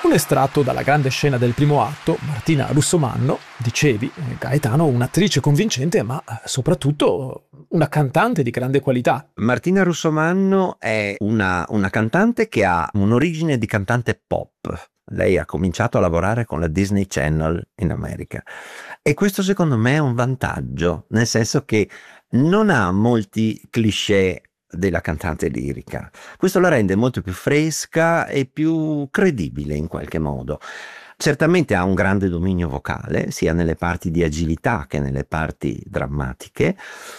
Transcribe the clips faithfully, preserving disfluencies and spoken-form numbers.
Un estratto dalla grande scena del primo atto, Martina Russomanno, dicevi, Gaetano, un'attrice convincente, ma soprattutto una cantante di grande qualità. Martina Russomanno è una, una cantante che ha un'origine di cantante pop. Lei ha cominciato a lavorare con la Disney Channel in America e questo secondo me è un vantaggio, nel senso che non ha molti cliché della cantante lirica. Questo la rende molto più fresca e più credibile in qualche modo. Certamente ha un grande dominio vocale, sia nelle parti di agilità che nelle parti drammatiche,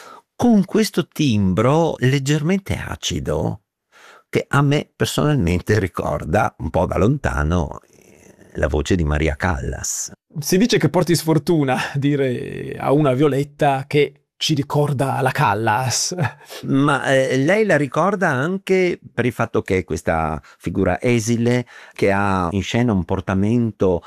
con questo timbro leggermente acido che a me personalmente ricorda un po' da lontano la voce di Maria Callas. Si dice che porti sfortuna dire a una Violetta che ci ricorda la Callas. Ma eh, lei la ricorda anche per il fatto che è questa figura esile che ha in scena un portamento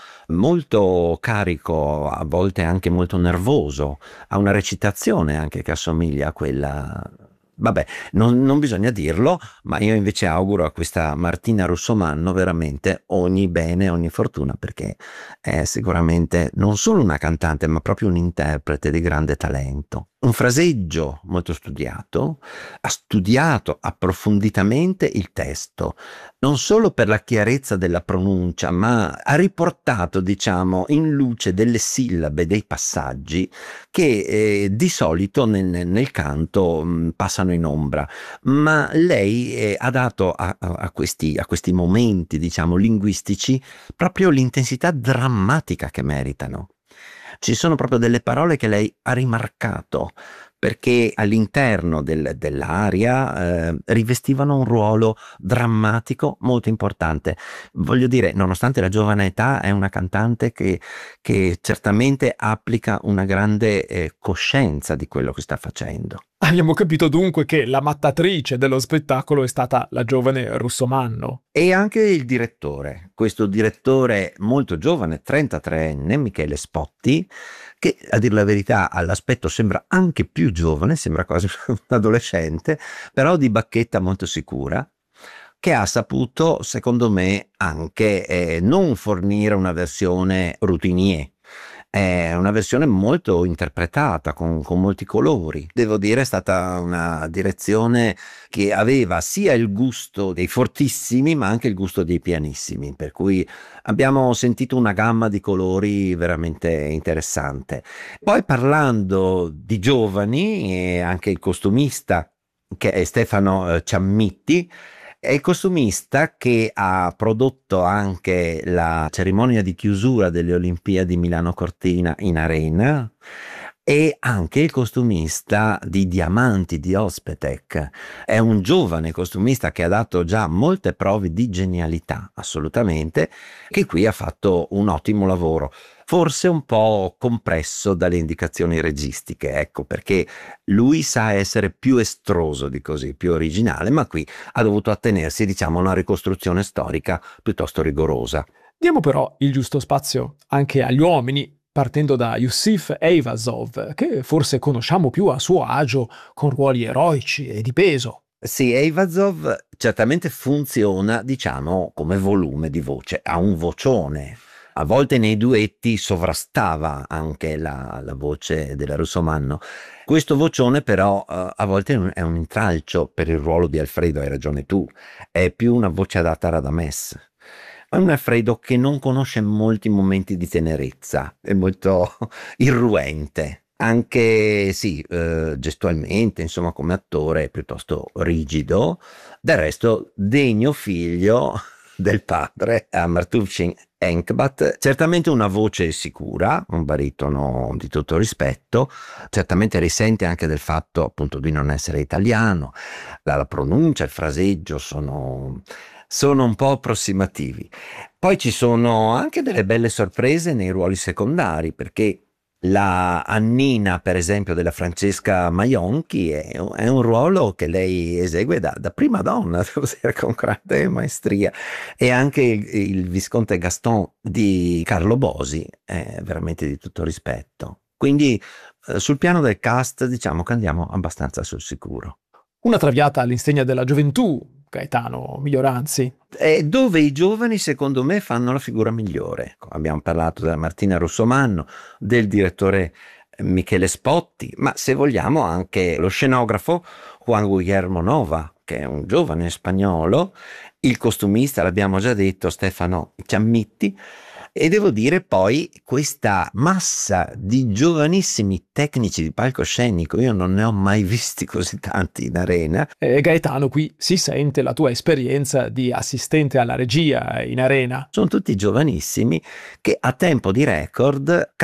molto carico, a volte anche molto nervoso, ha una recitazione anche che assomiglia a quella. Vabbè, non, non bisogna dirlo, ma io invece auguro a questa Martina Russomanno veramente ogni bene, ogni fortuna, perché è sicuramente non solo una cantante, ma proprio un interprete di grande talento. Un fraseggio molto studiato, ha studiato approfonditamente il testo, non solo per la chiarezza della pronuncia, ma ha riportato, diciamo, in luce delle sillabe, dei passaggi che eh, di solito nel, nel canto mh, passano in ombra, ma lei eh, ha dato a, a, questi, a questi momenti, diciamo, linguistici proprio l'intensità drammatica che meritano. Ci sono proprio delle parole che lei ha rimarcato perché all'interno del, dell'aria eh, rivestivano un ruolo drammatico molto importante. Voglio dire, nonostante la giovane età, è una cantante che, che certamente applica una grande eh, coscienza di quello che sta facendo. Abbiamo capito dunque che la mattatrice dello spettacolo è stata la giovane Russomanno. E anche il direttore, questo direttore molto giovane, trentatreenne, Michele Spotti, che a dir la verità all'aspetto sembra anche più giovane, sembra quasi un adolescente, però di bacchetta molto sicura, che ha saputo, secondo me, anche eh, non fornire una versione routinier. È una versione molto interpretata, con, con molti colori. Devo dire, è stata una direzione che aveva sia il gusto dei fortissimi, ma anche il gusto dei pianissimi, per cui abbiamo sentito una gamma di colori veramente interessante. Poi parlando di giovani, e anche il costumista, che è Stefano Ciammitti, è il costumista che ha prodotto anche la cerimonia di chiusura delle Olimpiadi Milano Cortina in Arena e anche il costumista di Diamanti di Ospetec. È un giovane costumista che ha dato già molte prove di genialità, assolutamente, che qui ha fatto un ottimo lavoro. Forse un po' compresso dalle indicazioni registiche, ecco, perché lui sa essere più estroso di così, più originale, ma qui ha dovuto attenersi, diciamo, a una ricostruzione storica piuttosto rigorosa. Diamo però il giusto spazio anche agli uomini, partendo da Yusif Eyvazov, che forse conosciamo più a suo agio con ruoli eroici e di peso. Sì, Eyvazov certamente funziona, diciamo, come volume di voce, ha un vocione. A volte nei duetti sovrastava anche la, la voce della Russomanno. Questo vocione però uh, a volte è un, è un intralcio per il ruolo di Alfredo, hai ragione tu, è più una voce adatta ad Radames. È un Alfredo che non conosce molti momenti di tenerezza, è molto irruente, anche sì, eh, gestualmente, insomma come attore è piuttosto rigido, del resto degno figlio del padre, Amartuvshin Enkbat, certamente una voce sicura, un baritono di tutto rispetto, certamente risente anche del fatto appunto di non essere italiano, la, la pronuncia, il fraseggio sono, sono un po' approssimativi. Poi ci sono anche delle belle sorprese nei ruoli secondari, perché la Annina, per esempio, della Francesca Maionchi è, è un ruolo che lei esegue da, da prima donna, con grande maestria, e anche il, il Visconte Gaston di Carlo Bosi è veramente di tutto rispetto. Quindi eh, sul piano del cast diciamo che andiamo abbastanza sul sicuro. Una traviata all'insegna della gioventù, Gaetano Miglioranzi? È dove i giovani, secondo me, fanno la figura migliore. Abbiamo parlato della Martina Russomanno, del direttore Michele Spotti, ma se vogliamo anche lo scenografo Juan Guillermo Nova, che è un giovane spagnolo, il costumista, l'abbiamo già detto, Stefano Ciammitti, e devo dire poi questa massa di giovanissimi tecnici di palcoscenico, io non ne ho mai visti così tanti in arena. E Gaetano, qui si sente la tua esperienza di assistente alla regia in arena. Sono tutti giovanissimi che a tempo di record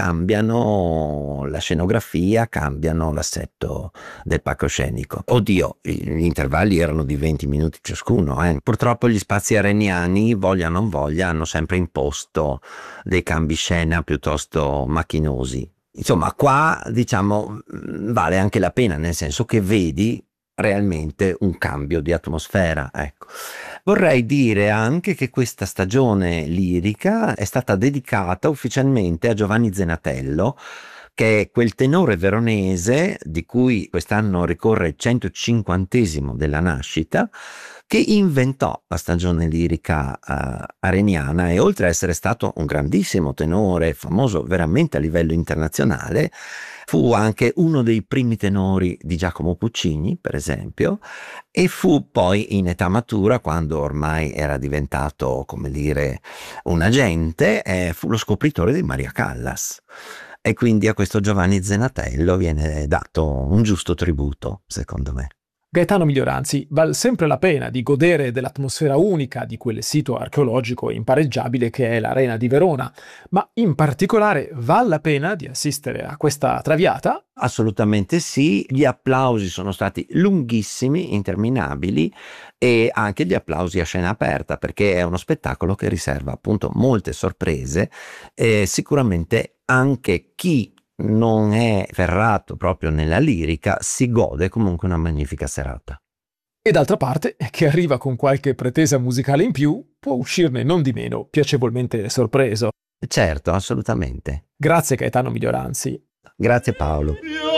cambiano la scenografia, cambiano l'assetto del palcoscenico. Oddio, gli intervalli erano di venti minuti ciascuno. Eh. Purtroppo gli spazi areniani, voglia o non voglia, hanno sempre imposto dei cambi scena piuttosto macchinosi. Insomma, qua diciamo vale anche la pena, nel senso che vedi realmente un cambio di atmosfera, ecco. Vorrei dire anche che questa stagione lirica è stata dedicata ufficialmente a Giovanni Zenatello, che è quel tenore veronese di cui quest'anno ricorre il centocinquantesimo della nascita, che inventò la stagione lirica uh, areniana, e oltre a essere stato un grandissimo tenore, famoso veramente a livello internazionale, fu anche uno dei primi tenori di Giacomo Puccini, per esempio, e fu poi in età matura, quando ormai era diventato, come dire, un agente, eh, fu lo scopritore di Maria Callas. E quindi a questo Giovanni Zenatello viene dato un giusto tributo, secondo me. Gaetano Miglioranzi, val sempre la pena di godere dell'atmosfera unica di quel sito archeologico impareggiabile che è l'Arena di Verona, ma in particolare vale la pena di assistere a questa Traviata? Assolutamente sì, gli applausi sono stati lunghissimi, interminabili, e anche gli applausi a scena aperta, perché è uno spettacolo che riserva appunto molte sorprese, e sicuramente anche chi non è ferrato proprio nella lirica si gode comunque una magnifica serata. E d'altra parte, chi arriva con qualche pretesa musicale in più può uscirne non di meno piacevolmente sorpreso. Certo, assolutamente. Grazie Gaetano Miglioranzi. Grazie Paolo.